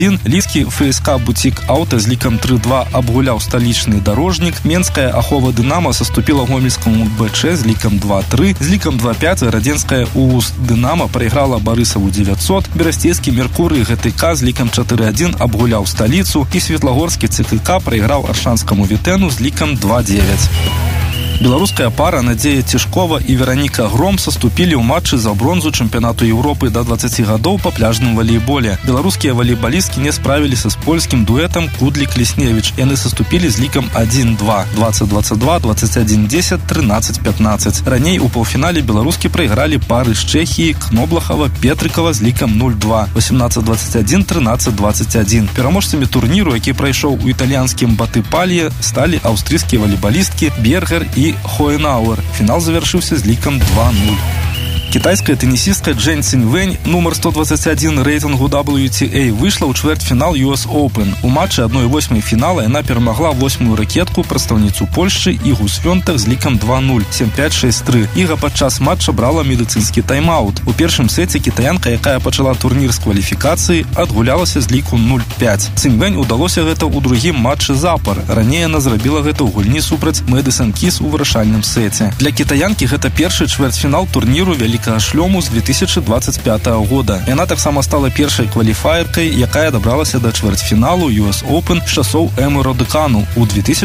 Лідскі ФСК «Бутік Ауто» з лікам 3-2 абгуляў сталічны «Дорожнік». Менская «Ахова Дынамо» саступіла гомельскому БЧ з лікам 2-3. З лікам 2-5 радзенская УУС «Дынамо» прайграла Барысаву 900. Берасцейскі «Меркурый» ГТК з лікам 4-1 абгуляў сталіцу. І Светлагорскі ЦКК прайграў аршанскаму «Вітэну» з лікам 2-9. Беларуская пара Надзея Цішкова і Вераніка Гром саступілі ў матчы за бронзу чэмпіянату Еўропы да 20 гадоў па пляжным валейболе. Беларускія валейбалісткі не справіліся з польскім дуэтам Кудлік-Лесневіч. Яны саступілі з лікам 1-2, 20-22, 21-10, 13-15. Раней у паўфінале беларускі прайгралі пары з Чэхіі Кноблахава, Петрыкава з лікам 0-2, 18-21, 13-21. Пераможцамі турніру, які прайшоў у італьянскім Батыпалье, сталі аўстрыйскія валейбалісткі Бергер і Хоенауэр. Фінал завяршыўся з лікам 2-0. Китайская теннисистка Чжэнь Циньвэнь, номер 121 рейтингу WTA, выйшла ў чвэртьфінал US Open. У матчы 1/8 фінала яна перамагла 8-ю ракетку прадстаўніцу Польшчы Ігу Свёнтах з лікам 2-0, 7-5, 6-3. Іга падчас матча брала медыцынскі тайм-аут. У першым сеце кітаянка, якая пачала турнір з кваліфікацыі, адгулялася з ліку 0-5. Циньвэнь удалося гэта ў другім матчы запар. Раней яна зрабіла гэта ў гульні супраць Мэдысан Кіс у вырашальным сеце. Для кітаянкі гэта першы чвэртьфінал турніру вялікага шлёму з 2025 года. Яна таксама стала першай кваліфаеркай, якая дабралася да чвэртьфіналу US Open з часоў Эмы Родыкану ў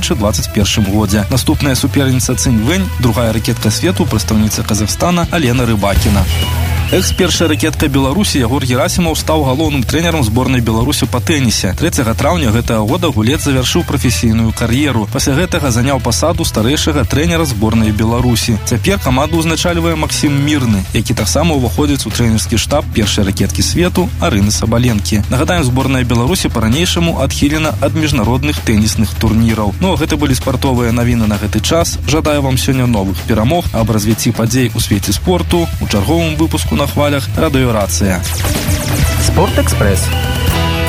2021 годзе. Наступная суперніца Циньвэнь, другая ракетка свету, прадстаўніца Казахстана Алена Рыбакіна. Экс-першая ракетка Беларусі Ягор Герасімаў стаў галоўным трэнерам зборнай Беларусі па тэнісе. 3 траўня гэтага года гулец завяршыў прафесійную кар'еру. Пасля гэтага заняў пасаду старэйшага трэнера зборнай Беларусі. Цяпер каманду ўзначальвае Максім Мірны, які таксама ўваходзіць у трэнерскі штаб першай ракеткі свету Арыны Сабаленкі. Нагадаем, зборная Беларусі па-ранейшаму адхілена ад міжнародных тэнісных турніраў. Ну а гэта былі спартовыя навіны на гэты час. Жадаю вам сёння новых перамог, аб развіцці падзей у свеце спорту у чарговым выпуску на хвалях радыёрацыя. Спортэкспрэс.